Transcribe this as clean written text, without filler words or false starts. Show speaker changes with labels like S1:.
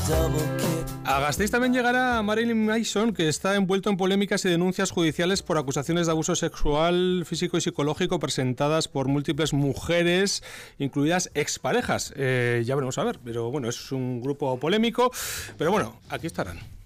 S1: A Gasteiz también llegará Marilyn Manson, que está envuelto en polémicas y denuncias judiciales por acusaciones de abuso sexual, físico y psicológico presentadas por múltiples mujeres, incluidas exparejas. Ya veremos a ver, pero bueno, es un grupo polémico, pero bueno, aquí estarán.